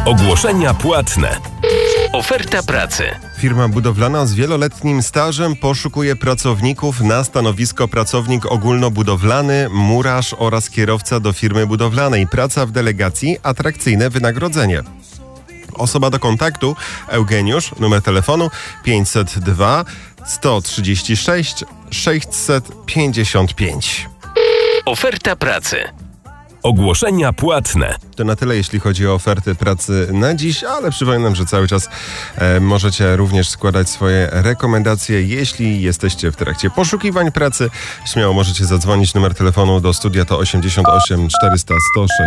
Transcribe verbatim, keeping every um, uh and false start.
Ogłoszenia płatne. Oferta pracy. Firma budowlana z wieloletnim stażem poszukuje pracowników na stanowisko pracownik ogólnobudowlany, murarz oraz kierowca do firmy budowlanej. Praca w delegacji, atrakcyjne wynagrodzenie. Osoba do kontaktu Eugeniusz, numer telefonu pięćset dwa sto trzydzieści sześć sześćset pięćdziesiąt pięć. Oferta pracy. Ogłoszenia płatne. To na tyle, jeśli chodzi o oferty pracy na dziś, ale przypominam, że cały czas e, możecie również składać swoje rekomendacje. Jeśli jesteście w trakcie poszukiwań pracy, śmiało możecie zadzwonić. Numer telefonu do studia to osiemdziesiąt osiem czterysta sto sześć.